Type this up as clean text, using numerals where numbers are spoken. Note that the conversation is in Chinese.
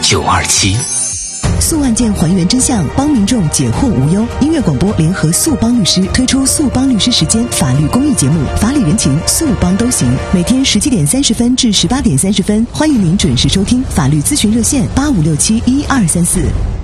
927。 诉案件还原真相，帮民众解惑无忧。音乐广播联合诉帮律师推出诉帮律师时间法律公益节目，法理人情，诉帮都行。每天17点30分至18点30分，欢迎您准时收听。法律咨询热线85671234。